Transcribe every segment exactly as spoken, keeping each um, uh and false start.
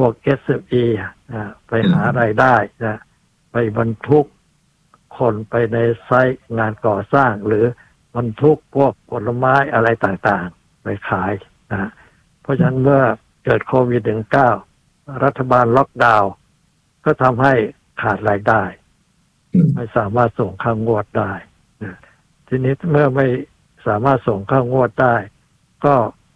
ก เอส เอ็ม อี นะไปหารายได้นะไปบรรทุกคนไปในไซต์งานก่อสร้างหรือบรรทุกพวกผลไม้อะไรต่างๆไปขายนะเพราะฉะนั้นเมื่อเกิดโควิด สิบเก้า รัฐบาลล็อกดาวน์ก็ทำให้ขาดรายได้ไม่สามารถส่งค่างวดได้นะทีนี้เมื่อไม่สามารถส่งค่างวดได้ก็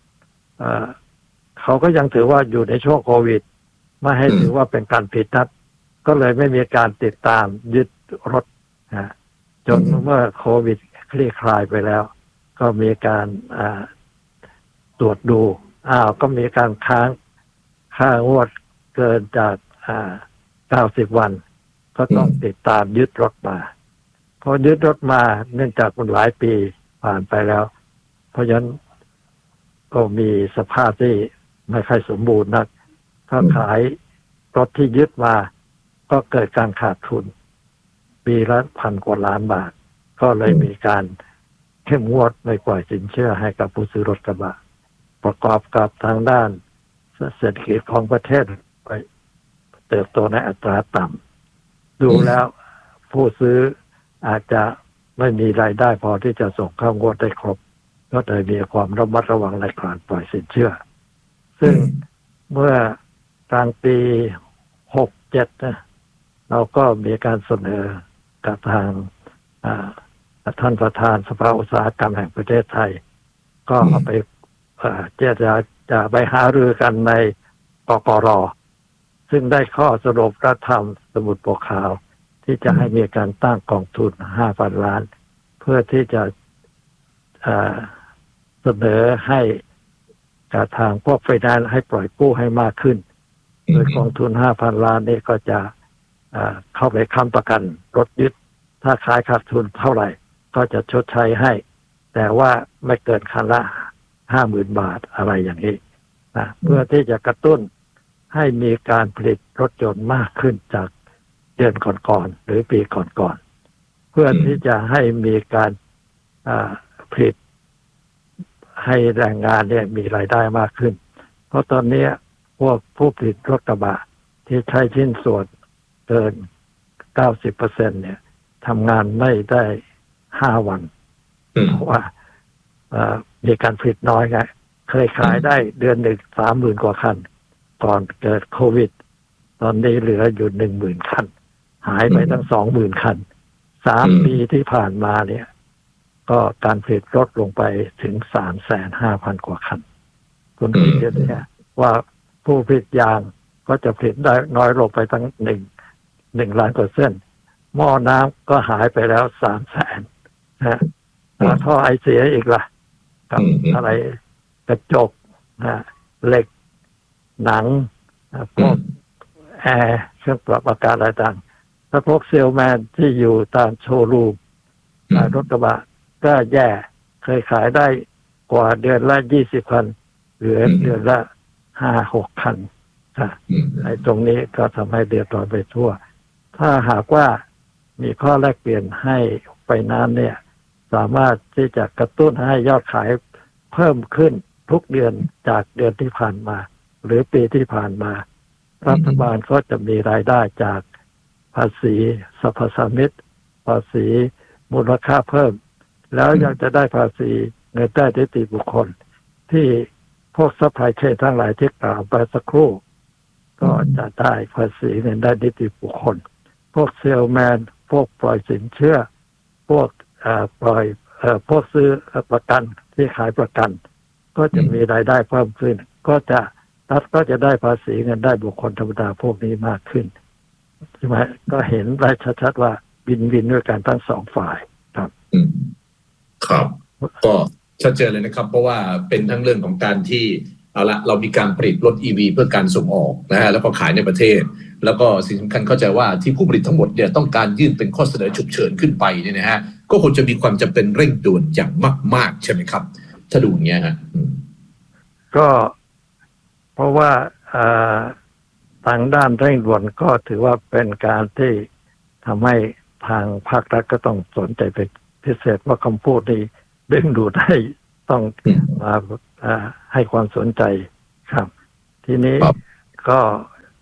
เขาก็ยังถือว่าอยู่ในช่วงโควิดไม่ให้ถือว่าเป็นการผิดนัดก็เลยไม่มีการติดตามยึดรถนะจนเมื่อโควิดคลี่คลายไปแล้วก็มีการตรวจดูอ้าวก็มีการค้างค่างวดเกินจากเก้าสิบวันก็ต้องติดตามยึดรถมาพอยึดรถมาเนื่องจากมันหลายปีผ่านไปแล้วเพราะฉะนั้นก็มีสภาพที่ไม่ค่อยสมบูรณ์นักถ้าขายรถที่ยึดมาก็เกิดการขาดทุนปีละพันกว่าล้านบาทก็เลยมีการเข้มงวดไม่ปล่อยสินเชื่อให้กับผู้ซื้อรถกระบะประกอบกับทางด้านเศรษฐกิจของประเทศไปเติบโตในอัตราต่ำดูแล้วผู้ซื้ออาจจะไม่มีรายได้พอที่จะส่งเข้างวดได้ครบก็เลยมีความระมัดระวังในการปล่อยสินเชื่อซึ่งเมื่อกลางปีหกเจ็ดนะเราก็มีการเสนอกับทางท่านประธานสภาอุตสาหกรรมแห่งประเทศไทยก็เอาไปเจรจาจะไปหารือกันในกกร.ซึ่งได้ข้อสรุปรัฐธรรมสมุดปกขาวที่จะให้มีการตั้งกองทุน ห้าพัน ล้านเพื่อที่จะเสนอให้กับทางพวกไฟแนนซ์ให้ปล่อยกู้ให้มากขึ้นโดยกองทุน ห้าพัน ล้านนี้ก็จะเข้าไปค้ำประกันรถยึดถ้าขายขาดทุนเท่าไหร่ก็จะชดใช้ให้แต่ว่าไม่เกินคันละ ห้าหมื่น บาทอะไรอย่างนี้นะเพื่อที่จะกระตุ้นให้มีการผลิตรถยนต์มากขึ้นจากเดือนก่อนๆหรือปีก่อนๆเพื่อที่จะให้มีการผลิตให้แรงงานเนี่ยมีรายได้มากขึ้นเพราะตอนนี้พวกผู้ผลิตรถกระบะที่ใช้ชิ้นส่วนเกิน เก้าสิบเปอร์เซ็นต์ เนี่ยทำงานไม่ได้ห้าวันเพราะว่ามีการผลิตน้อยไงเคยขายได้เดือนหนึ่งสามหมื่นกว่าคันก่อนเกิดโควิดตอนนี้เหลืออยู่หนึ่งหมื่นคันหายไปตั้งสองหมื่นคันสามปีที่ผ่านมาเนี่ยก็การผลิตลดลงไปถึงสามแสนห้าพันกว่าคันคุณคิดดูเนี่ยว่าผู้ผลิตยางก็จะผลิตได้น้อยลงไปตั้งหนึ่งหนึ่งล้านกว่าเส้นหม้อน้ำก็หายไปแล้วสามแสนนะแล้วท่อไอเสียอีกล่ะกับอะไรกระจกนะเหล็กหนังพวกแอร์เครื่องปรับอากาศอะไรต่างถ้าพวกเซลแมนที่อยู่ตามโชว์รูมรถกระบะก็แย่เคยขายได้กว่าเดือนละยี่สิบคันเหลือเดือนละห้าหกคันไอ้ตรงนี้ก็ทำให้เดือดร้อนไปทั่วถ้าหากว่ามีข้อแลกเปลี่ยนให้ไฟแนนซ์เนี่ยสามารถที่จะกระตุ้นให้ยอดขายเพิ่มขึ้นทุกเดือนจากเดือนที่ผ่านมาหรือปีที่ผ่านมารัฐบาลก็จะมีรายได้จากภาษีสรรพสามิตภาษีมูลค่าเพิ่มแล้วยังจะได้ภาษีเงินได้นิติบุคคลที่พวกซัพพลายเชนทั้งหลายที่กล่าวไปสักครู่ก็จะได้ภาษีเงินได้นิติบุคคลพวกเซลแมนพวกปล่อยสินเชื่อพวกปล่อยพวกซื้อประกันที่ขายประกันก็จะมีรายได้เพิ่มขึ้นก็จะรัฐก็จะได้ภาษีเงินได้บุคคลธรรมดาพวกนี้มากขึ้นใช่ไหมก็เห็นได้ชัดๆว่าวินวินด้วยกันทั้งสองฝ่ายครับครับก็ชัดเจนเลยนะครับเพราะว่าเป็นทั้งเรื่องของการที่เอาละเรามีการผลิตรถ อี วี เพื่อการส่งออกนะฮะแล้วก็ขายในประเทศแล้วก็สิ่งสำคัญเข้าใจว่าที่ผู้ผลิตทั้งหมดเนี่ยต้องการยื่นเป็นข้อเสนอฉุกเฉินขึ้นไปเนี่ยนะฮะก็คงจะมีความจำเป็นเร่งด่วนอย่างมากๆใช่ไหมครับถ้าดูอย่างเงี้ยฮะก็เพราะว่าทางด้านเร่งด่วนก็ถือว่าเป็นการที่ทำให้ทางภาครัฐก็ต้องสนใจเป็นพิเศษว่าคำพูดนี้ดึงดูดให้ต้องมาให้ความสนใจครับทีนี้ก็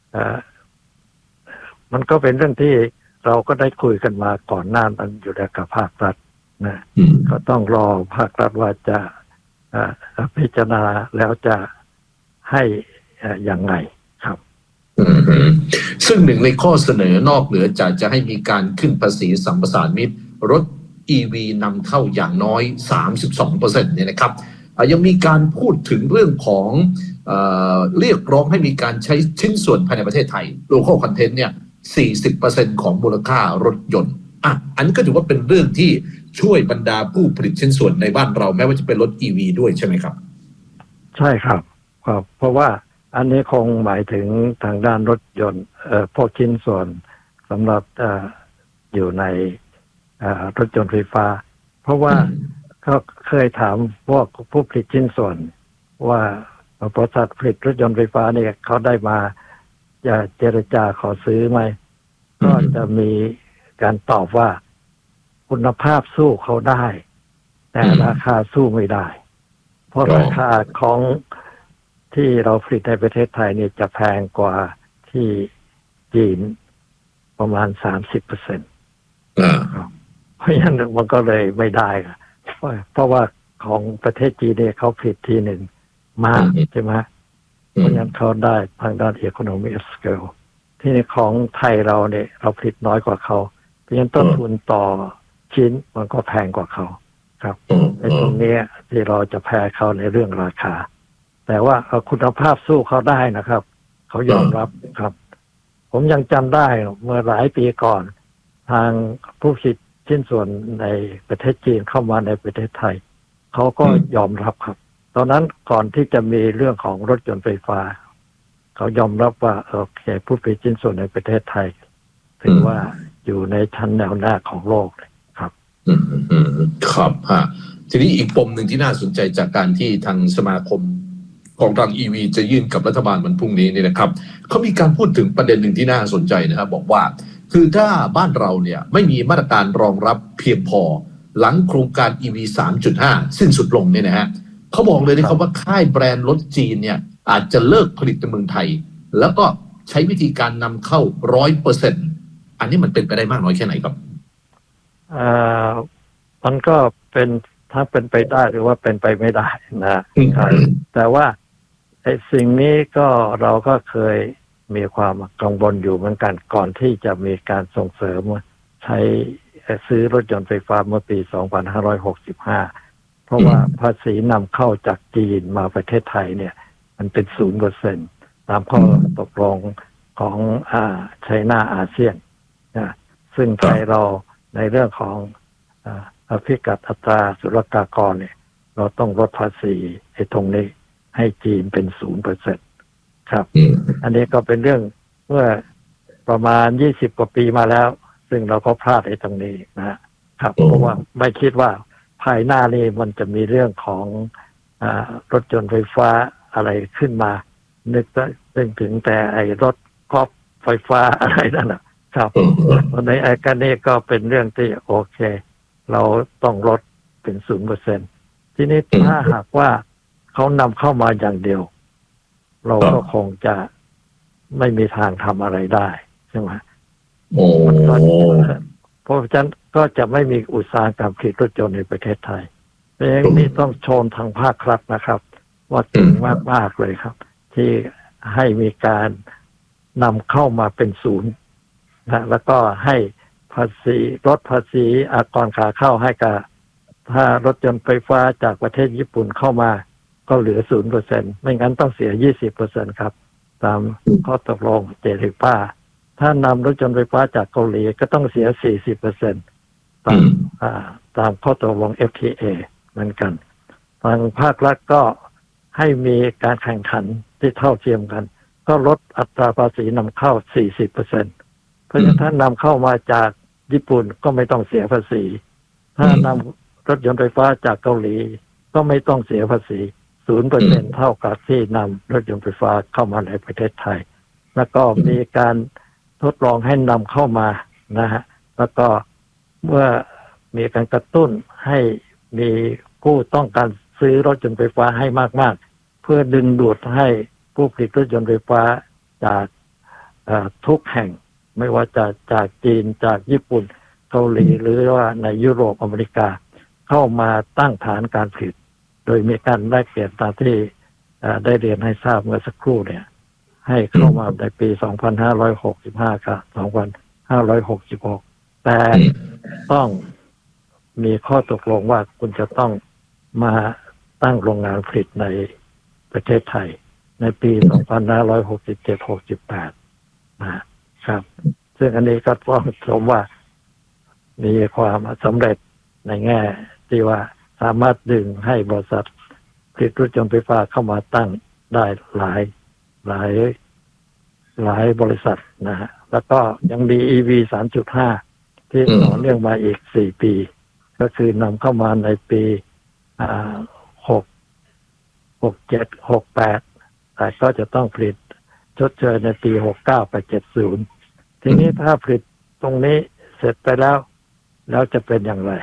มันก็เป็นเรื่องที่เราก็ได้คุยกันมาก่อนหน้านั้นอยู่แล้วกับภาครัฐนะก็ต้องรอภาครัฐว่าจะพิจารณาแล้วจะให้อย่างไงครับซึ่งหนึ่งในข้อเสนอนอกเหนือจากจะให้มีการขึ้นภาษีสัมปทานมิตรรถ อี วี นำเข้าอย่างน้อย สามสิบสองเปอร์เซ็นต์ เนี่ยนะครับยังมีการพูดถึงเรื่องของเอ่อเรียกร้องให้มีการใช้ชิ้นส่วนภายในประเทศไทย local content เนี่ย สี่สิบเปอร์เซ็นต์ ของมูลค่ารถยนต์อ่ะอันนี้ก็ถือว่าเป็นเรื่องที่ช่วยบรรดาผู้ผลิตชิ้นส่วนในบ้านเราแม้ว่าจะเป็นรถ อี วี ด้วยใช่ไหมครับใช่ครับครับเพราะว่าอันนี้คงหมายถึงทางด้านรถยนต์เอ่อพวกชิ้นส่วนสำหรับเอ่ออยู่ในเอ่อรถยนต์ไฟฟ้าเพราะว่าก็เคยถามพวกผู้ผลิตชิ้นส่วนว่าบริษัทผลิตรถยนต์ไฟฟ้าเนี่ยเขาได้มาจะเจรจาขอซื้อไหมก็จะมีการตอบว่าคุณภาพสู้เขาได้แต่ราคาสู้ไม่ได้เพราะราคาของที่เราผลิตในประเทศไทยเนี่ยจะแพงกว่าที่จีนประมาณ สามสิบเปอร์เซ็นต์ เพราะฉะนั้นมันก็เลยไม่ได้เพราะว่าของประเทศจีนเนี่ยเขาผลิตทีหนึ่งมากใช่ไหมเพราะฉะนั้นเขาได้ทางด้าน economy of scale ที่ในของไทยเราเนี่ยเราผลิตน้อยกว่าเขาเพราะฉะนั้นต้นทุนต่อชิ้นมันก็แพงกว่าเขาครับในตรงนี้ที่เราจะแพ้เขาในเรื่องราคาแต่ว่าคุณภาพสู้เขาได้นะครับเขายอมรับครับผมยังจำได้เมื่อหลายปีก่อนทางผู้ผลิตชิ้นส่วนในประเทศจีนเข้ามาในประเทศไทยเขาก็ยอมรับครับตอนนั้นก่อนที่จะมีเรื่องของรถยนต์ไฟฟ้าเขายอมรับว่าโอเคผู้ผลิตชิ้นส่วนในประเทศไทยถือว่าอยู่ในชั้นแนวหน้าของโลกเลยครับอืมอืมครับฮะทีนี้อีกปมหนึ่งที่น่าสนใจจากการที่ทางสมาคมของทาง อี วี จะยื่นกับรัฐบาลวันพรุ่งนี้นี่นะครับเขามีการพูดถึงประเด็นหนึ่งที่น่าสนใจนะครับบอกว่าคือถ้าบ้านเราเนี่ยไม่มีมาตรการรองรับเพียงพอหลังโครงการ อี วี สามจุดห้า สิ้นสุดลงเนี่ยนะฮะเขาบอกเลยนะครับว่าค่ายแบรนด์รถจีนเนี่ยอาจจะเลิกผลิตในเมืองไทยแล้วก็ใช้วิธีการนำเข้า ร้อยเปอร์เซ็นต์ อันนี้มันเป็นไปได้มากน้อยแค่ไหนครับอ่ามันก็เป็นถ้าเป็นไปได้หรือว่าเป็นไปไม่ได้นะแต่ว่าไอ้สิ่งนี้ก็เราก็เคยมีความกังวลอยู่เหมือนกันก่อนที่จะมีการส่งเสริมใช้ซื้อรถยนต์ไฟฟ้าเมื่อปีสองพันห้าร้อยหกสิบห้าเพราะว่าภาษีนำเข้าจากจีนมาประเทศไทยเนี่ยมันเป็น ศูนย์เปอร์เซ็นต์ ตามข้อตกลงของอ่าไชน่าอาเซียนนะซึ่งไทยเราในเรื่องของอ่าพิกัดอัตราศุลกากรเนี่ยเราต้องลดภาษีไอ้ตรงนี้ให้จีนเป็น ศูนย์เปอร์เซ็นต์ ครับอันนี้ก็เป็นเรื่องเมื่อประมาณยี่สิบกว่าปีมาแล้วซึ่งเราก็พลาดไอ้ตรงนี้นะครับเพราะว่าไม่คิดว่าภายหน้านี้มันจะมีเรื่องของอ่ารถยนต์ไฟฟ้าอะไรขึ้นมานึกถึงถึงแต่ไอ้รถกอล์ฟไฟฟ้าอะไรนั่นนะครับในไอ้กันนี้ก็เป็นเรื่องที่โอเคเราต้องลดเป็น ศูนย์เปอร์เซ็นต์ ทีนี้ถ้าหากว่าเขานำเข้ามาอย่างเดียวเราก็คงจะไม่มีทางทำอะไรได้ใช่ไหมโอ้เพราะฉะนั้นก็จะไม่มีอุตสาหกรรมผลิตรถยนต์ในประเทศไทยเพราะฉะนั้นนี่ต้องชมทางภาครัฐนะครับว่าเก่งมากๆเลยครับที่ให้มีการนำเข้ามาเป็นศูนย์นะแล้วก็ให้ภาษีลดภาษีอากรขาเข้าให้กับถ้ารถยนต์ไฟฟ้าจากประเทศญี่ปุ่นเข้ามาก็เหลือ ศูนย์เปอร์เซ็นต์ ไม่งั้นต้องเสีย ยี่สิบเปอร์เซ็นต์ ครับตามข้อตกลงเจริญาถ้านำรถยนต์ไฟฟ้าจากเกาหลีก็ต้องเสีย สี่สิบเปอร์เซ็นต์ ตามตามข้อตกลง เอฟ ที เอ เหมือนกันทางภาครัฐก็ให้มีการแข่งขันที่เท่าเทียมกันก็ลดอัตราภาษีนำเข้า สี่สิบเปอร์เซ็นต์ เพราะฉะนั้นถ้านำเข้ามาจากญี่ปุ่นก็ไม่ต้องเสียภาษีถ้านำรถยนต์ไฟฟ้าจากเกาหลีก็ไม่ต้องเสียภาษี ศูนย์เปอร์เซ็นต์ เท่ากับที่นำรถยนต์ไฟฟ้าเข้ามาในประเทศไทยแล้วก็มีการทดลองให้นำเข้ามานะฮะแล้วก็เมื่อมีการกระตุ้นให้มีผู้ต้องการซื้อรถยนต์ไฟฟ้าให้มากๆเพื่อดึงดูดให้ผู้ผลิตรถยนต์ไฟฟ้าจากทุกแห่งไม่ว่าจะจากจีนจากญี่ปุ่นเกาหลีหรือว่าในยุโรปอเมริกาเข้ามาตั้งฐานการผลิตโดยมีการแลกเปลี่ยนตามที่ได้เรียนให้ทราบเมื่อสักครู่เนี่ยให้เข้ามาในปีสองพันห้าร้อยหกสิบห้ากับสองพันห้าร้อยหกสิบหกแต่ต้องมีข้อตกลงว่าคุณจะต้องมาตั้งโรงงานผลิตในประเทศไทยในปีสองพันห้าร้อยหกสิบเจ็ด หกสิบแปดนะครับซึ่งอันนี้ก็ต้องชมว่ามีความสำเร็จในแง่ที่ว่าสามารถดึงให้บริษัทผลิตรถยนต์ไฟฟ้าเข้ามาตั้งได้หลายหลายหลายบริษัทนะฮะแล้วก็ยังมี อี วี สามจุดห้า ที่ต่อเนื่องมาอีกสี่ปีก็คือนำเข้ามาในปีอ่าหก หก เจ็ด หก แปดแต่ก็จะต้องผลิตชดเชยในปีหกเก้าไปเจ็ดสิบทีนี้ถ้าผลิตตรงนี้เสร็จไปแล้วแล้วจะเป็นอย่างไร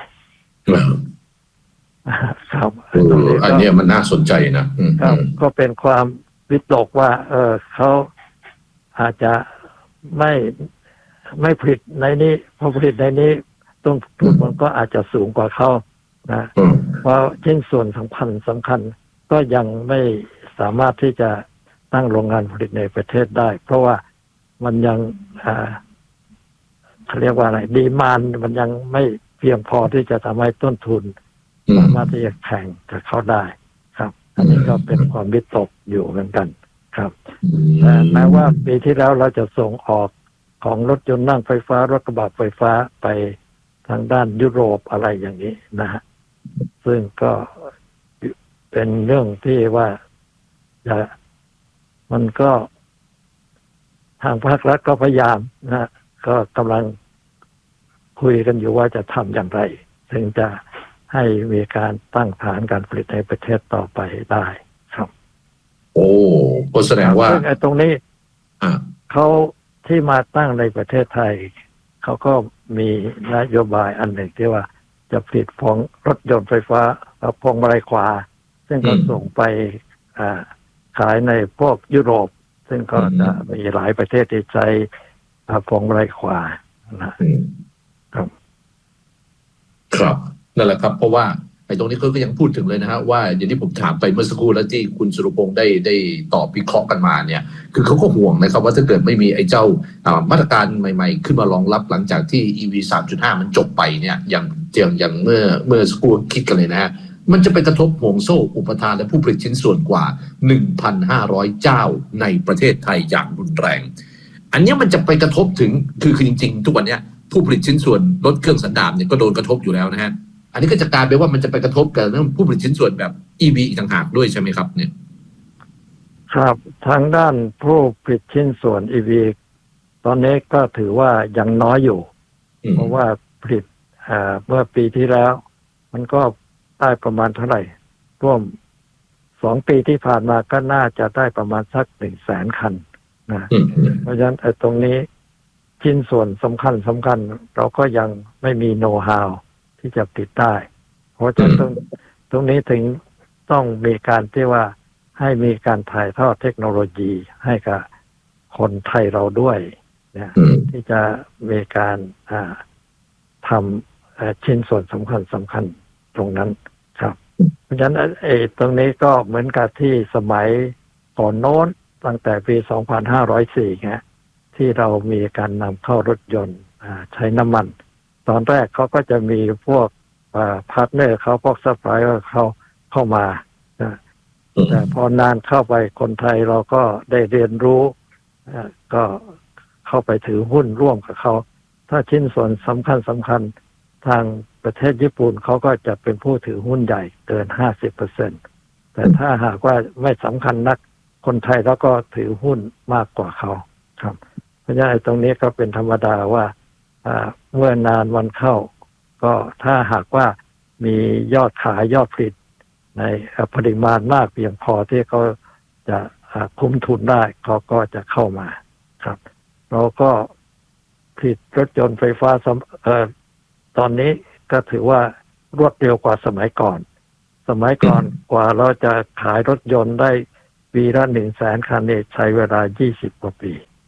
ครับอันนี้มันน่าสนใจนะครับก็เป็นความวิตกว่าเออเขาอาจจะไม่ไม่ผลิตในนี้พอผลิตในนี้ต้นทุนมันก็อาจจะสูงกว่าเขานะเพราะชิ้นส่วนสำคัญสำคัญก็ยังไม่สามารถที่จะตั้งโรงงานผลิตในประเทศได้เพราะว่ามันยังอ่าเขาเรียกว่าอะไรดีมานด์มันยังไม่เพียงพอที่จะทำให้ต้นทุนสามารถที่จะแข่งกับเขาได้ครับอันนี้ก็เป็นความวิตกอยู่เหมือนกันครับแต่แม้ว่าปีที่แล้วเราจะส่งออกของรถยนต์นั่งไฟฟ้ารถกระบะไฟฟ้าไปทางด้านยุโรปอะไรอย่างนี้นะฮะซึ่งก็เป็นเรื่องที่ว่าจะมันก็ทางภาครัฐก็พยายามนะก็กำลังคุยกันอยู่ว่าจะทำอย่างไรถึงจะให้มีการตั้งฐานการผลิตในประเทศต่อไปได้ครับโอ้ก็แสดงว่าไอ้ตรงนี้เขาที่มาตั้งในประเทศไทยเขาก็มีนโยบายอันหนึ่งที่ว่าจะผลิตของรถยนต์ไฟฟ้ากับพวงมาลัยขวาซึ่งก็ส่งไปขายในพวกยุโรปซึ่งก็จะมีหลายประเทศที่ใช้พวงมาลัยขวานะครับครับนั่นแหละครับเพราะว่าไอ้ตรงนี้เขาก็ยังพูดถึงเลยนะฮะว่าอย่างที่ผมถามไปเมื่อสักครู่แล้วที่คุณสุรพงษ์ได้ได้ตอบวิเคราะห์กันมาเนี่ยคือเขาก็ห่วงนะครับว่าถ้าเกิดไม่มีไอ้เจ้ามาตรการใหม่ๆขึ้นมารองรับหลังจากที่ อี วี สามจุดห้า มันจบไปเนี่ยอย่างอย่างอย่างเมื่อเมื่อสักครู่คิดกันเลยนะฮะมันจะไปกระทบห่วงโซ่อุปทานและผู้ผลิตชิ้นส่วนกว่า หนึ่งพันห้าร้อย เจ้าในประเทศไทยอย่างรุนแรงอันนี้มันจะไปกระทบถึงคือคือจริงๆทุกวันนี้ผู้ผลิตชิ้นส่วนรถเครื่องสันดาปเนี่ยก็โดนกระทบอยู่แล้วนะฮะอันนี้ก็จะกลายเป็นว่ามันจะไปกระทบกับเรื่องผู้ผลิตชิ้นส่วนแบบ อี วี อีกต่างหากด้วยใช่ไหมครับเนี่ยครับทางด้านผู้ผลิตชิ้นส่วน อี วี ตอนนี้ก็ถือว่ายังน้อยอยู่เพราะว่าผลิตเมื่อปีที่แล้วมันก็ได้ประมาณเท่าไหร่ร่วมสองปีที่ผ่านมาก็น่าจะได้ประมาณสักหนึ่งแสนคันนะเพราะฉะนั้นไอ้ตรงนี้ชิ้นส่วนสำคัญสำคัญเราก็ยังไม่มีโน้ตฮาวที่จะติดได้เพราะฉะนั้นตรงตรงนี้ถึงต้องมีการที่ว่าให้มีการถ่ายทอดเทคโนโลยีให้กับคนไทยเราด้วยเนี่ยที่จะมีการทำชิ้นส่วนสำคัญสำคัญตรงนั้นครับเพราะฉะนั้นไอ้ตรงนี้ก็เหมือนกับที่สมัยก่อนโน้นตั้งแต่ปีสองพันห้าร้อยสี่ฮะที่เรามีการนำเข้ารถยนต์ใช้น้ำมันตอนแรกเขาก็จะมีพวกพาร์ทเนอร์เขาพวกซัพพลายเออร์เขาเข้ามาแต่พอนานเข้าไปคนไทยเราก็ได้เรียนรู้ก็เข้าไปถือหุ้นร่วมกับเขาถ้าชิ้นส่วนสำคัญสำคัญทางประเทศญี่ปุ่นเขาก็จะเป็นผู้ถือหุ้นใหญ่เกิน ห้าสิบเปอร์เซ็นต์ แต่ถ้าหากว่าไม่สำคัญนักคนไทยแล้วก็ถือหุ้นมากกว่าเขาครับเพราะฉะนั้นตรงนี้ก็เป็นธรรมดาว่าเมื่อนานวันเข้าก็ถ้าหากว่ามียอดขายยอดผลิตในปริมาณมากเพียงพอที่เขาจะคุ้มทุนได้เขาก็จะเข้ามาครับเราก็ผลิตรถยนต์ไฟฟ้าเอ่อตอนนี้ก็ถือว่ารวดเร็วกว่าสมัยก่อนสมัยก่อนกว่าเราจะขายรถยนต์ได้ปีละหนึ่งแสนคันเนี่ยใช้เวลายี่สิบกว่าปี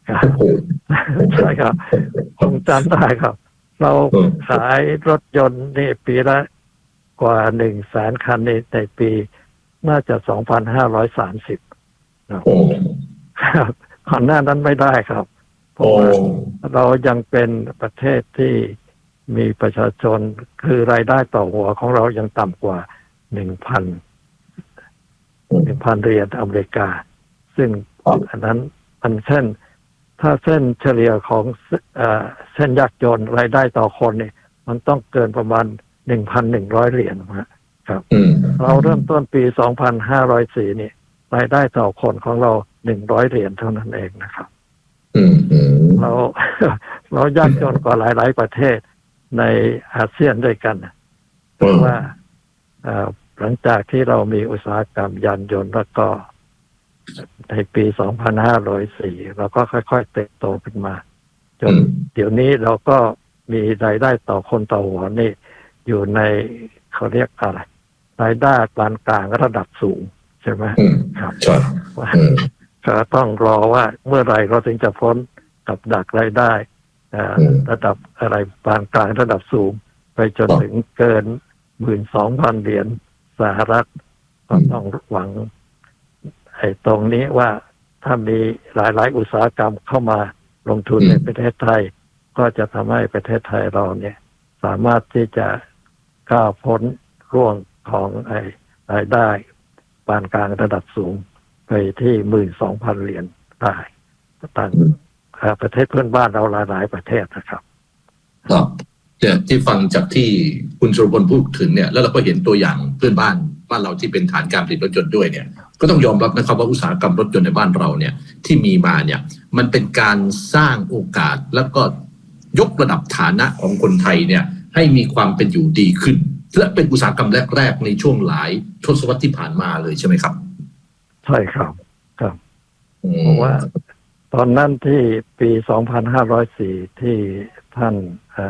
ใช่ครับผมจำได้ครับเราขายรถยนต์นี่ปีละกว่าหนึ่งแสนคันในในปีน่าจะสองพันห้าร้อยสามสิบครับก่อนหน้านั้นไม่ได้ครับเพราะว่าเรายังเป็นประเทศที่มีประชาชนคือรายได้ต่อหัวของเรายังต่ำกว่าหนึ่งพันหนึ่งพันเหรียญอเมริกาซึ่งอันนั้นมันเส้นถ้าเส้นเฉลี่ยของเอ่อเส้นยากจนรายได้ต่อคนเนี่ยมันต้องเกินประมาณ หนึ่งพันหนึ่งร้อย เหรียญครับเราเริ่มต้นปี สองพันห้าร้อยสี่ นี่รายได้ต่อคนของเราหนึ่งร้อยเหรียญเท่านั้นเองนะครับเราเรายากจนกว่าหลายๆประเทศในอาเซียนด้วยกันเพราะว่าหลังจากที่เรามีอุตสาหกรรมยานยนต์แล้วก็ในปี สองพันห้าร้อยสี่ เราก็ค่อยๆเติบโตขึ้นมาจนเดี๋ยวนี้เราก็มีรายได้ต่อคนต่อหัวนี่อยู่ในเขาเรียกอะไรรายได้ปานกลางระดับสูงใช่ไหมครับก็ต้องรอว่าเมื่อไรเราถึงจะพ้นกับดักรายได้ระดับอะไรปานกลางระดับสูงไปจนถึงเกิน หนึ่งหมื่นสองพัน เหรียญสหรัฐก็ต้องหวังไอ้ตรงนี้ว่าถ้ามีหลายๆอุตสาหกรรมเข้ามาลงทุนในประเทศไทยก็จะทำให้ประเทศไทยเราเนี่ยสามารถที่จะก้าวพ้นร่วงของไอ้รายได้ปานกลางระดับสูงไปที่ หนึ่งหมื่นสองพัน เหรียญได้ต่างประเทศเพื่อนบ้านเราหลายๆประเทศนะครับครับเนี่ยที่ฟังจากที่คุณสุรพลพูดถึงเนี่ยแล้วเราก็เห็นตัวอย่างเพื่อนบ้านบ้านเราที่เป็นฐานการผลิตรถยนต์ด้วยเนี่ยก็ต้องยอมรับนะครับว่าอุตสาหกรรมรถยนต์ในบ้านเราเนี่ยที่มีมาเนี่ยมันเป็นการสร้างโอกาสแล้วก็ยกระดับฐานะของคนไทยเนี่ยให้มีความเป็นอยู่ดีขึ้นและเป็นอุตสาหกรรมแรกๆในช่วงหลายทศวรรษที่ผ่านมาเลยใช่ไหมครับใช่ครับครับเพราะว่าตอนนั้นที่ปี สองพันห้าร้อยสี่ ที่ท่าน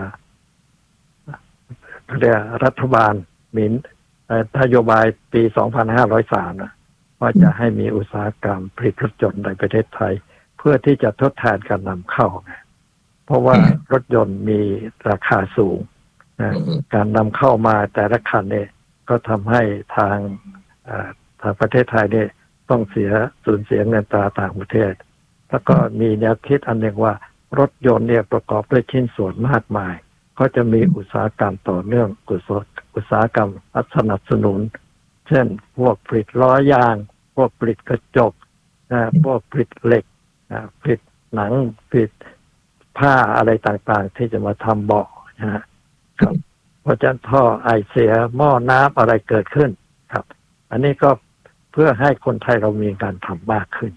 เรียกรัฐบาลมีนโยบายปี สองพันห้าร้อยสาม นะว่าจะให้มีอุตสาหกรรมผลิตรถยนต์ในประเทศไทยเพื่อที่จะทดแทนการนำเข้าเพราะว่ารถยนต์มีราคาสูงนะการนำเข้ามาแต่ละคันเนี่ยก็ทำให้ทางทางประเทศไทยเนี่ยต้องเสียสูญเสียเงินตราต่างประเทศแล้วก็มีแนวคิดอันหนึ่งว่ารถยนต์เนี่ยประกอบด้วยชิ้นส่วนมากมายก็จะมีอุตสาหกรรมต่อเนื่องอุตสาหกรรมสนับสนุนเช่นพวกผลิตล้อยางพวกผลิตกระจกนะพวกผลิตเหล็กนะผลิตหนังผลิตผ้าอะไรต่างๆที่จะมาทำเบาะนะครับเพราะฉะนั้นท่อไอเสียหม้อน้ำอะไรเกิดขึ้นครับอันนี้ก็เพื่อให้คนไทยเรามีการทำมากขึ้น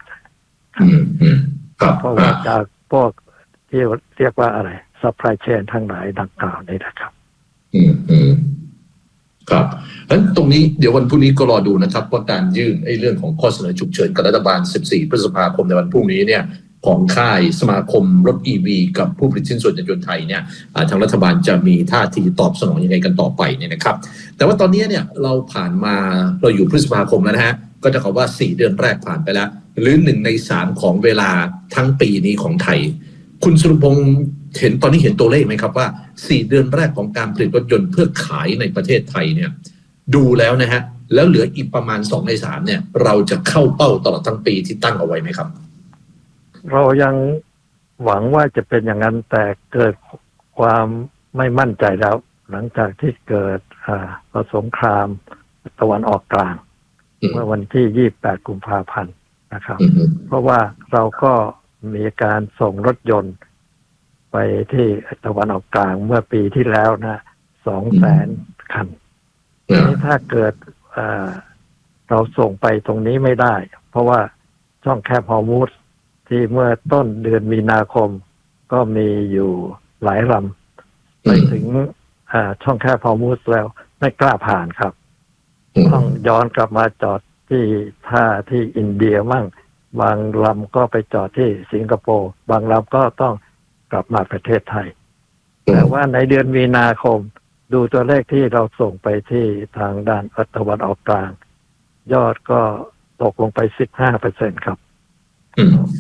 เพราะว่าจากพวกที่เรียกว่าอะไรsupply chain ทั้งหลายดังกล่าวนี้นะครับอืมอืมครับงั้นตรงนี้เดี๋ยววันพรุ่งนี้ก็รอดูนะครับว่าการยื่นไอ้เรื่องของข้อเสนอฉุกเฉินกับรัฐบาลสิบสี่พฤษภาคมในวันพรุ่งนี้เนี่ยของค่ายสมาคมรถ อี วี กับผู้ผลิตชิ้นส่วนยานยนต์ไทยเนี่ยทางรัฐบาลจะมีท่าทีตอบสนองยังไงกันต่อไปเนี่ยนะครับแต่ว่าตอนนี้เนี่ยเราผ่านมาเราอยู่พฤษภาคมแล้วนะฮะก็จะขอว่าสี่เดือนแรกผ่านไปแล้วหรือหนึ่งในสามของเวลาทั้งปีนี้ของไทยคุณสุรพงษ์เห็นตอนนี้เห็นตัวเลขไหมครับว่าสี่เดือนแรกของการผลิตรถยนต์เพื่อขายในประเทศไทยเนี่ยดูแล้วนะฮะแล้วเหลืออีกประมาณสองในสามเนี่ยเราจะเข้าเป้าตลอดทั้งปีที่ตั้งเอาไว้ไหมครับเรายังหวังว่าจะเป็นอย่างนั้นแต่เกิดความไม่มั่นใจแล้วหลังจากที่เกิดสงครามตะวันออกกลางเมื่อวันที่ยี่สิบแปดกุมภาพันธ์นะครับเพราะว่าเราก็มีการส่งรถยนต์ไปที่ตะวันออกกลางเมื่อปีที่แล้วนะสองแสนคันนี้ถ้าเกิดเราส่งไปตรงนี้ไม่ได้เพราะว่าช่องแคบฮอร์มุสที่เมื่อต้นเดือนมีนาคมก็มีอยู่หลายลำไปถึงช่องแคบฮอร์มุสแล้วไม่กล้าผ่านครับต้องย้อนกลับมาจอดที่ท่าที่อินเดียมั่งบางลำก็ไปจอดที่สิงคโปร์บางลำก็ต้องกลับมาประเทศไทยแต่ว่าในเดือนมีนาคมดูตัวเลขที่เราส่งไปที่ทางด้านตะวันออกกลางยอดก็ตกลงไป สิบห้าเปอร์เซ็นต์ ครับ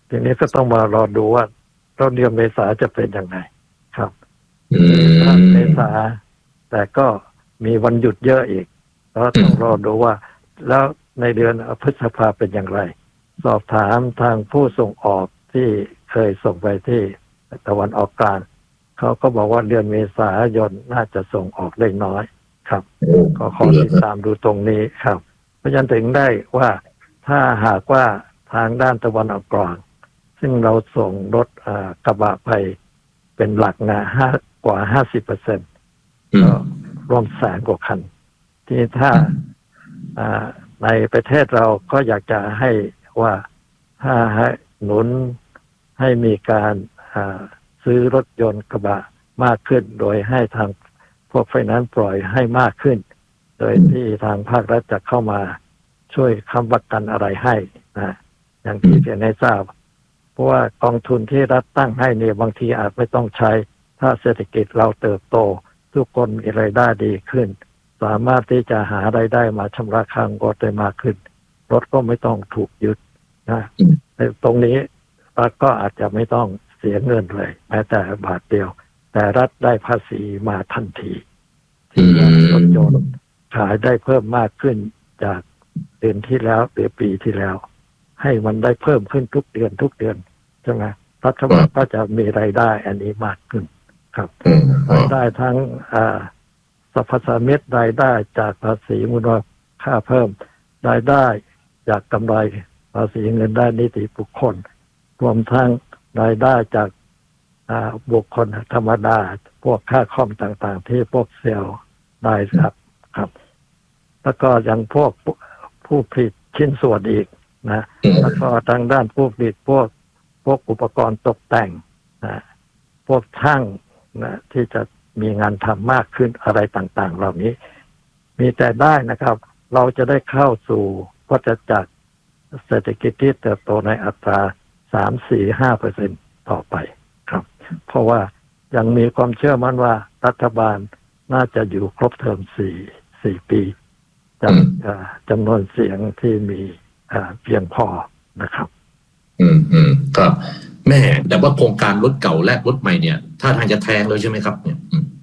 ทีนี้ก็ต้องมารอดูว่าต้นเดือนเมษาจะเป็นยังไงครับถ้าเมษาแต่ก็มีวันหยุดเยอะอีกเราต้องรอดูว่าแล้วในเดือนพฤษภาเป็นอย่างไรสอบถามทางผู้ส่งออกที่เคยส่งไปที่ตะวันออกกลางเขาก็บอกว่าเดือนเมษายนน่าจะส่งออกได้น้อยครับก็ขอติดตามดูตรงนี้ครับเพราะฉะนั้นถึงได้ว่าถ้าหากว่าทางด้านตะวันออกกลางซึ่งเราส่งรถกระบะไปเป็นหลักนะห้ากว่าห้าสิบเปอร์เซ็นต์ก็รวมแสนกว่าคันที่ถ้าในประเทศเราก็อยากจะให้ว่าถ้าให้หนุนให้มีการซื้อรถยนต์กระบะมากขึ้นโดยให้ทางพวกไฟแนนซ์ปล่อยให้มากขึ้นโดยที่ทางภาครัฐจะเข้ามาช่วยค้ำประกันอะไรให้นะอย่างที่เรียนให้ทราบเพราะว่ากองทุนที่รัฐตั้งให้เนี่ยบางทีอาจไม่ต้องใช้ถ้าเศรษฐกิจเราเติบโตทุกคนมีรายได้ดีขึ้นสามารถที่จะหารายได้มาชำระค่างรถได้มากขึ้นรถก็ไม่ต้องถูกยึดนะตรงนี้รัฐก็อาจจะไม่ต้องเสียเงินเลยแม้แต่บาทเดียวแต่รัฐได้ภาษีมาทันทีที่รถยนต์ขายได้เพิ่มมากขึ้นจากเดือนที่แล้วหรือปีที่แล้วให้มันได้เพิ่มขึ้นทุกเดือนทุกเดือนใช่ไหมรัฐบาลก็จะมีรายได้อันนี้มากขึ้นครับรายได้ทั้งสรรพสามิตรายได้จากภาษีมูลค่าเพิ่มรายได้จากกำไรภาษีเงินได้นิติบุคคลรวมทั้งรายได้จากบุคคลธรรมดาพวกค่าคอมต่างๆที่พวกเซลล์ได้ครับครับแล้วก็ยังพวกผู้ผลิตชิ้นส่วนอีกนะแล้วก็ทางด้านผู้ผลิตพวกพวกอุปกรณ์ตกแต่งนะพวกช่างนะที่จะมีงานทำมากขึ้นอะไรต่างๆเหล่านี้มีแต่ได้นะครับเราจะได้เข้าสู่วัฏจักรเศรษฐกิจที่เติบโตในอัตราสาม สี่ ห้าเปอร์เซ็นต์ต่อไปครับเพราะว่ายังมีความเชื่อมั่นว่ารัฐบาลน่าจะอยู่ครบเทอมสี่ สี่ปีจากจำนวนเสียงที่มีเพียงพอนะครับอืมอืมครับแม่แต่ว่าโครงการรถเก่าแลกรถใหม่เนี่ยถ้าทางจะแทงเลยใช่ไหมครับเนี่ย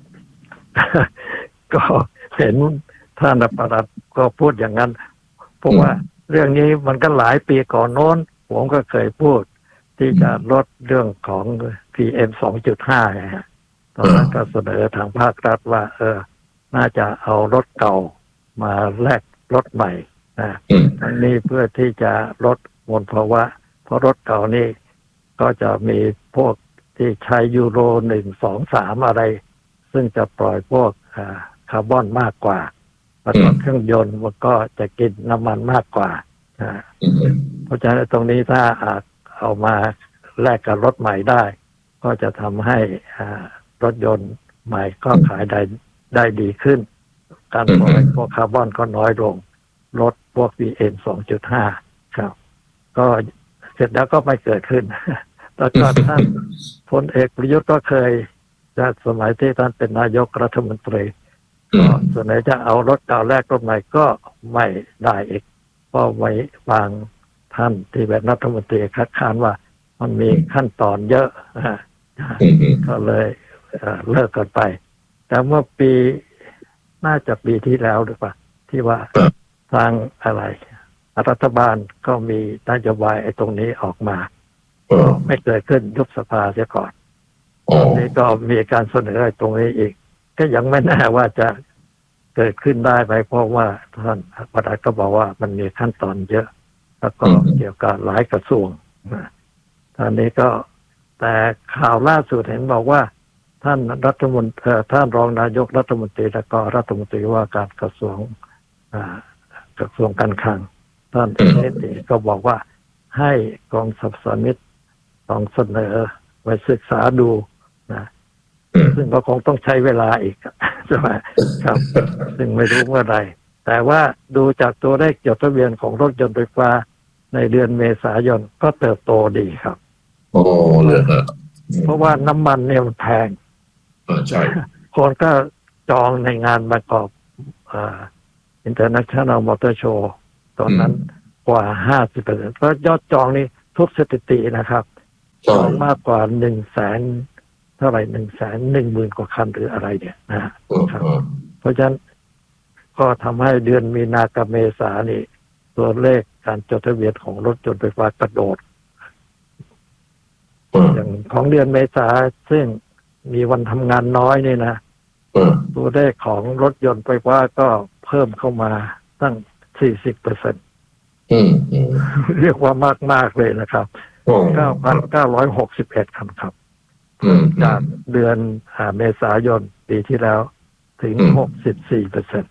ก็เห็นท่านประหลัดก็พูดอย่างนั้นเพราะว่าเรื่องนี้มันก็หลายปีก่อนโน้นผมก็เคยพูดที่จะลดเรื่องของ พี เอ็ม สองจุดห้า ฮะตอนนั้นก็เสนอทางภาครัฐว่าเออน่าจะเอารถเก่ามาแลกรถใหม่นะทั้งนี้เพื่อที่จะลดมลภาวะเพราะรถเก่านี่ก็จะมีพวกที่ใช้ยูโรหนึ่งสองสามอะไรซึ่งจะปล่อยพวกคาร์บอนมากกว่าแล้วก็เครื่องยนต์มันก็จะกินน้ำมันมากกว่าเพราะฉะนั้นตรงนี้ถ้าอาจเอามาแลกกับรถใหม่ได้ก็จะทำให้รถยนต์ใหม่ก็ขายได้ได้ดีขึ้นการปล่อยพวกคาร์บอนก็น้อยลงลดพวก พี เอ็ม สองจุดห้า ครับก็เสร็จแล้วก็ไม่เกิดขึ้นแล้วก็ท่านพลเอกประยุทธ์ก็เคยจะสมัยที่ท่านเป็นนายกรัฐมนตรีก็ส่วนไหนจะเอารถเก่าแลกรถใหม่ก็ไม่ได้อีกเพราะไว้บางท่านที่เป็นรัฐมนตรีคัดค้านว่ามันมีขั้นตอนเยอะก็เลยเลิกกันไปแต่เมื่อปีน่าจะปีที่แล้วหรือเปล่าที่ว่าทางอะไรรัฐบาลก็มีนโยบายไอ้ตรงนี้ออกมาไม่เกิดขึ้นยุบสภาเสียก่อนตอนนี้ก็มีการเสนอไอ้ตรงนี้อีกก็ยังไม่แน่ว่าจะเกิดขึ้นได้ไหมเพราะว่าท่านประธานก็บอกว่ามันมีขั้นตอนเยอะแล้วก็เกี่ยวกับหลายกระทรวงตอนนี้ก็แต่ข่าวล่าสุดเห็นบอกว่าท่านรัฐมนตรีท่านรองนายกรัฐมนตรีและก็รัฐมนตรีว่าการกระทรวงกระทรวงการคลังท่านเอเนติก็บอกว่าให้กองสรรพสามิตต้องเสนอไว้ศึกษาดูนะซึ่งก็คงต้องใช้เวลาอีกใช่ไหมครับซึ่งไม่รู้เมื่อใดแต่ว่าดูจากตัวเลขจดทะเบียนของรถยนต์ไฟฟ้าในเดือนเมษายนก็เติบโตดีครับโอ้เลยฮะเพราะว่าน้ำมันเนี่ยมันแพงใช่คนก็จองในงานประกอบอ่า International Motor Show ตอนนั้นกว่า ห้าสิบเปอร์เซ็นต์ เพราะยอดจองนี่ทุกสถิตินะครับของมากกว่าหนึ่งแสนเท่าไหร่หนึ่งแสนหนึ่งหมื่นกว่าคันหรืออะไรเนี่ยนะครับเพราะฉะนั้นก็ทำให้เดือนมีนากับเมษานี่ตัวเลขการจดทะเบียนของรถยนต์ไฟฟ้ากระโดดอย่างของเดือนเมษาซึ่งมีวันทำงานน้อยนี่นะตัวเลขของรถยนต์ไฟฟ้าก็เพิ่มเข้ามาตั้ง สี่สิบเปอร์เซ็นต์ เรียกว่ามากมากเลยนะครับ เก้าพันเก้าร้อยหกสิบเอ็ด คันครับจากเดือนเมษายนปีที่แล้วถึง หกสิบสี่เปอร์เซ็นต์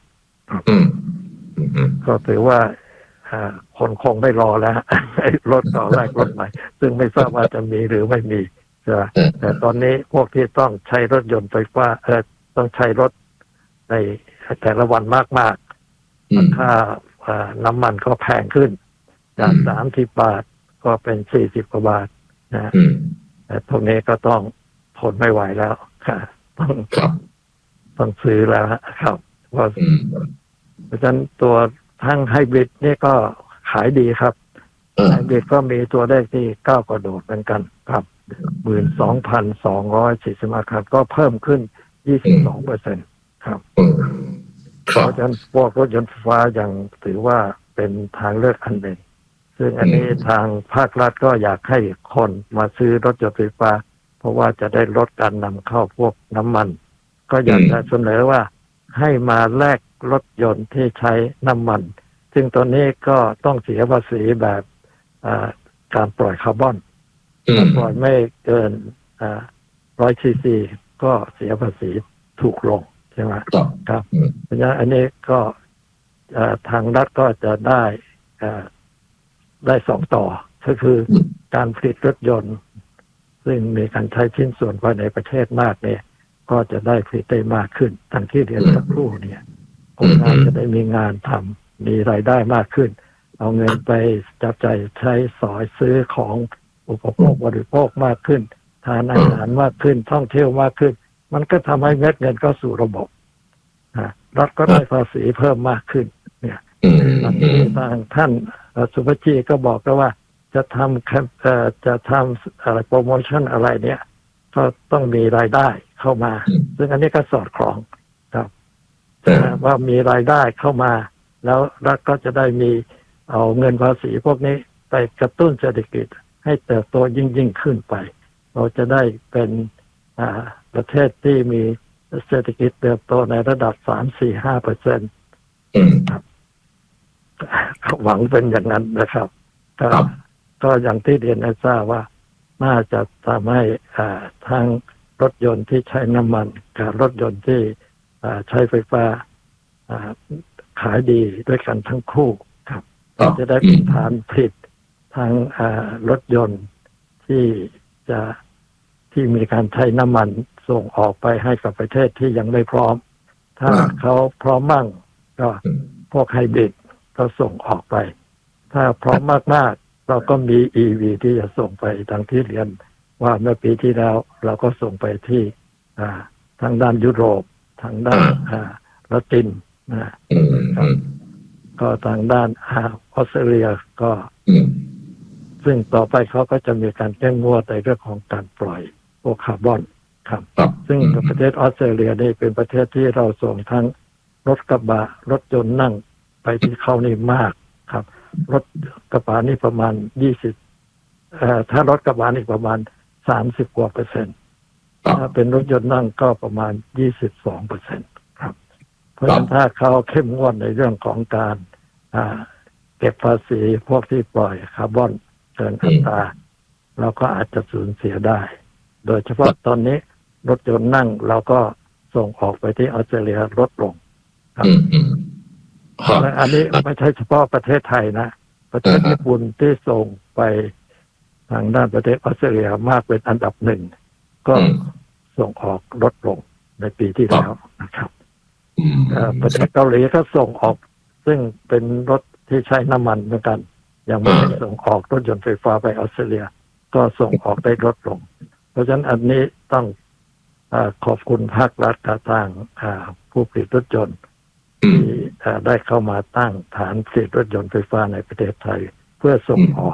ก็ถือว่าคนคงไม่รอแล้วรถต่อแรกรถใหม่ซึ่งไม่ทราบว่าจะมีหรือไม่มีแต่ตอนนี้พวกที่ต้องใช้รถยนต์ไฟฟ้าเออต้องใช้รถในแต่ละวันมากๆราคาน้ำมันก็แพงขึ้นจากสามสิบบาทก็เป็นสี่สิบกว่าบาทนะแต่พวกนี้ก็ต้องทนไม่ไหวแล้วต้องต้องซื้อแล้วครับเพราะเพราะฉะนั้นตัวทั้งไฮบริดนี่ก็ขายดีครับไฮบริดก็มีตัวเลขที่ก้าวกระโดดเหมือนกันครับหมื่นสองพันสองร้อยสี่สิบห้าคันก็เพิ่มขึ้นยี่สิบสองเปอร์เซ็นต์ครับเพราะฉะนั้นพวกรถยนต์ไฟฟ้ายังถือว่าเป็นทางเลือกอันหนึ่งซึ่งอันนี้ทางภาครัฐก็อยากให้คนมาซื้อรถยนต์ไฟฟ้าเพราะว่าจะได้ลดการนำเข้าพวกน้ำมันก็อยากจะเสนอว่าให้มาแลกรถยนต์ที่ใช้น้ำมันซึ่งตอนนี้ก็ต้องเสียภาษีแบบการปล่อยคาร์บอนปล่อยไม่เกินร้อยซีซีก็เสียภาษีถูกลงใช่ไหมครับเพราะฉะนั้นอันนี้ก็ทางรัฐก็จะได้ได้สองต่อก็คือการผลิตรถยนต์ซึ่งมีการใช้ชิ้นส่วนภายในประเทศมากเนี่ยก็จะได้ผลิตได้มากขึ้นทั้งที่เรียนสักครู่เนี่ยคนงานจะได้มีงานทำมีรายได้มากขึ้นเอาเงินไปจับจ่ายใช้สอยซื้อของอุปโภคบริโภคมากขึ้นทานอาหารมากขึ้นท่องเที่ยวมากขึ้นมันก็ทำให้เม็ดเงินก็สู่ระบบรัฐก็ได้ภาษีเพิ่มมากขึ้นเนี่ยทางท่านสุภชีก็บอกก็ว่าจะทำจะทำอะไรโปรโมชั่นอะไรเนี่ยก็ต้องมีรายได้เข้ามาซึ่งอันนี้ก็สอดคล้องครับว่ามีรายได้เข้ามาแล้วรัฐก็จะได้มีเอาเงินภาษีพวกนี้ไปกระตุ้นเศรษฐกิจให้เติบโตยิ่งยิ่งขึ้นไปเราจะได้เป็นประเทศที่มีเศรษฐกิจเติบโตในระดับ สาม สี่ ห้าเปอร์เซ็นต์ ครับหวังเป็นอย่างนั้นนะครับก็ก็อย่างที่เรียนให้ทราบว่าน่าจะทำให้ทางรถยนต์ที่ใช้น้ำมันกับรถยนต์ที่ใช้ไฟฟ้าขายดีด้วยกันทั้งคู่ครับจะได้เป็นฐานผลิตทางรถยนต์ที่จะที่มีการใช้น้ำมันส่งออกไปให้กับประเทศที่ยังไม่พร้อมถ้าเขาพร้อมมั่งก็พวกไฮบริดก็ส่งออกไปถ้าพร้อมมากๆเราก็มี อี วี ที่จะส่งไปทางที่เรียนว่าเมื่อปีที่แล้วเราก็ส่งไปที่ทางด้านยุโรปทางด้านละตินนะก็ทางด้านออสเตรเลียก็ซึ่งต่อไปเขาก็จะมีการเข้มงวดในเรื่องของการปล่อยพวกคาร์บอนครับซึ่งประเทศออสเตรเลียนี่เป็นประเทศที่เราส่งทั้งรถกระบะรถยนต์นั่งไปที่เขานี่มากครับรถกระบะนี่ประมาณยี่สิบเอ่อถ้ารถกระบะนี่ประมาณสามสิบกว่าเปอร์เซ็นต์ถ้าเป็นรถยนต์นั่งก็ประมาณยี่สิบสองเปอร์เซ็นต์ครับเพราะฉะนั้นถ้าเขาเข้มงวดในเรื่องของการอ่าเก็บภาษีพวกที่ปล่อยคาร์บอนเกินอัตราเราก็อาจจะสูญเสียได้โดยเฉพาะตอนนี้รถยนต์นั่งเราก็ส่งออกไปที่ออสเตรเลียลดลงครับและอันนี้ไม่ใช่เฉพาะประเทศไทยนะประเทศญี่ปุ่นที่ส่งไปทางด้านประเทศออสเตรเลียมากเป็นอันดับหนึ่งก็ส่งออกลดลงในปีที่แล้วนะครับประเทศเกาหลีก็ส่งออกซึ่งเป็นรถที่ใช้น้ำมันเหมือนกันยังไม่ได้ส่งออกรถยนต์ไฟฟ้าไปออสเตรเลียก็ส่งออกได้ลดลงเพราะฉะนั้นอันนี้ต้องขอบคุณภาครัฐกับทางผู้ผลิตรถยนต์ที่ได้เข้ามาตั้งฐานผลิตรถยนต์ไฟฟ้าในประเทศไทยเพื่อส่งออก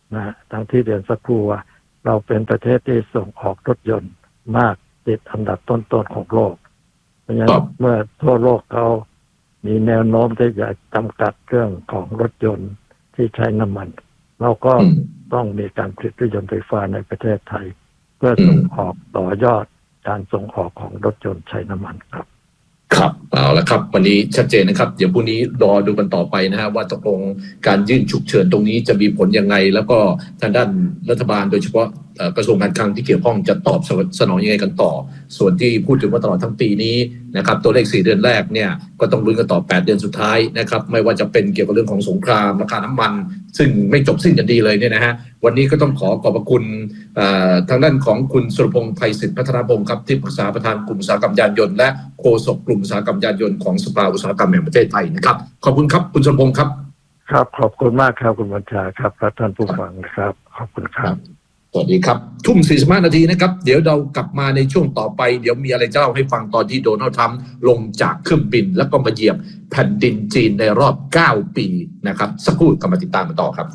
นะทั้งที่เรียนสักครู่ว่าเราเป็นประเทศที่ส่งออกรถยนต์มากติดอันดับต้นๆของโลกเพราะฉะนั้นเมื่อทั่วโลกเขามีแนวโน้มที่จะจำกัดเรื่องของรถยนต์ที่ใช้น้ำมันเราก็ต้องมีการผลิตรถยนต์ไฟฟ้าในประเทศไทยเพื่อส่งออกต่อยอดการส่งออกของรถยนต์ใช้น้ำมันครับครับเอาละครับวันนี้ชัดเจนนะครับเดี๋ยวพรุ่งนี้รอดูกันต่อไปนะฮะว่าตกลงการยื่นฉุกเฉินตรงนี้จะมีผลยังไงแล้วก็ทางด้านรัฐบาลโดยเฉพาะกระทรวงการคลังที่เกี่ยวข้องจะตอบสนองยังไงกันต่อส่วนที่พูดถึงว่าตลอดทั้งปีนี้นะครับตัวเลขสี่เดือนแรกเนี่ยก็ต้องลุ้นกันต่อแปดเดือนสุดท้ายนะครับไม่ว่าจะเป็นเกี่ยวกับเรื่องของสงครามราคาน้ำมันซึ่งไม่จบสิ้นกันดีเลยเนี่ยนะฮะวันนี้ก็ต้องขอขอบพระคุณทางด้านของคุณสุรพงษ์ไพศิษฐ์พัฒนาพงศ์ครับที่ปรึกษาประธานกลุ่มอุตสาหกรรมยานยนต์และโฆษกกลุ่มอุตสาหกรรมยานยนต์ของสภาอุตสาหกรรมแห่งประเทศไทยนะครับขอบคุณครับคุณสุรพงษ์ครับครับขอบคุณมากครับคุณบัญชาครับท่านผู้ฟังนะครับขอบคุณครับสวัสดีครับทุ่มสี่สิบห้านาทีนะครับเดี๋ยวเรากลับมาในช่วงต่อไปเดี๋ยวมีอะไรจะเล่าให้ฟังตอนที่โดนัลด์ทรัมป์ลงจากเครื่องบินแล้วก็มาเหยียบแผ่นดินจีนในรอบเก้าปีนะครับสักครู่กลับมาติดตามกันต่อครับ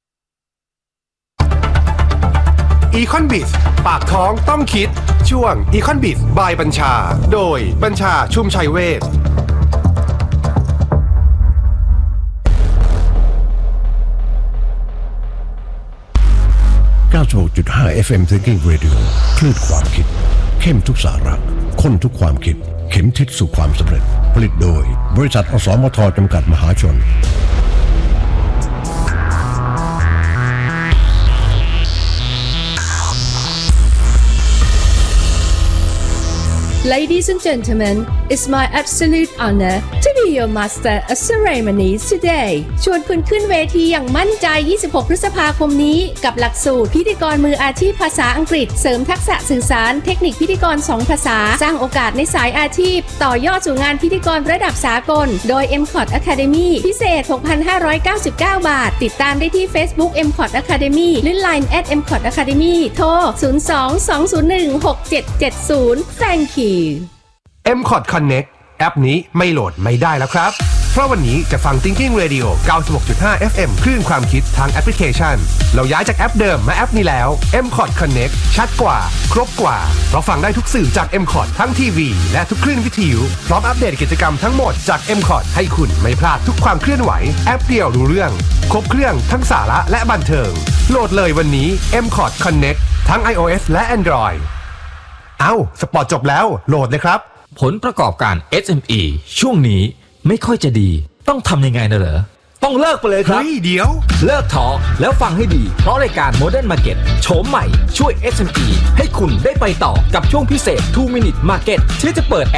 อีคอนบิสปากท้องต้องคิดช่วงอีคอนบิสบายบัญชาโดยบัญชาชุมชัยเวชเก้าสิบหกจุดห้า เอฟ เอ็ม Thinking Radio คลื่นความคิดเข้มทุกสาระข้นทุกความคิดเข็มทิศสู่ความสำเร็จผลิตโดยบริษัทอสมทจำกัดมหาชน Ladies and gentlemen, it's my absolute honor to be your master of ceremonies today. ชวนคุณขึ้นเวทีอย่างมั่นใจยี่สิบหกพฤษภาคมนี้กับหลักสูตรพิธีกรมืออาชีพภาษาอังกฤษเสริมทักษะสื่อสารเทคนิคพิธีกรสองภาษาสร้างโอกาสในสายอาชีพต่อยอดสู่งานพิธีกรระดับสากลโดย เอ็ม คอท Academy พิเศษ หกพันห้าร้อยเก้าสิบเก้า บาทติดตามได้ที่ Facebook เอ็ม คอท Academy หรือ ไลน์ แอท เอ็ม คอท Academy โทร ศูนย์ สอง สอง ศูนย์ หนึ่ง หก เจ็ด เจ็ด ศูนย์ Thank you เอ็ม คอท Connect แอปนี้ไม่โหลดไม่ได้แล้วครับเพราะวันนี้จะฟัง Thinking Radio เก้าสิบหกจุดห้า เอฟ เอ็ม คลื่นความคิดทางแอปพลิเคชันเราย้ายจากแอปเดิมมาแอปนี้แล้ว เอ็ม คอท Connect ชัดกว่าครบกว่าเพราะฟังได้ทุกสื่อจาก เอ็ม คอท ทั้งทีวีและทุกคลื่นวิทยุพร้อมอัปเดตกิจกรรมทั้งหมดจาก เอ็ม คอท ให้คุณไม่พลาดทุกความเคลื่อนไหวแอปเดียวรู้เรื่องครบเครื่องทั้งสาระและบันเทิงโหลดเลยวันนี้ เอ็ม คอท Connect ทั้ง iOS และ Android เอ้าสปอร์ตจบแล้วโหลดเลยครับผลประกอบการ เอส เอ็ม อี ช่วงนี้ไม่ค่อยจะดีต้องทำยังไงนะเหรอต้องเลิกไปเลยครับเฮ้ยเดี๋ยวเลิกท้อแล้วฟังให้ดีเพราะรายการ Modern Market โฉมใหม่ช่วย เอส เอ็ม อี ให้คุณได้ไปต่อกับช่วงพิเศษ two minute market ที่จะเปิด